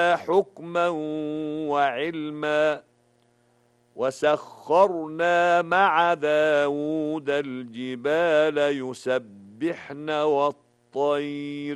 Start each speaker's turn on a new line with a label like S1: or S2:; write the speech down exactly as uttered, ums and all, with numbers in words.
S1: حكما وعلما وسخرنا مع داود الجبال يسبحن والطير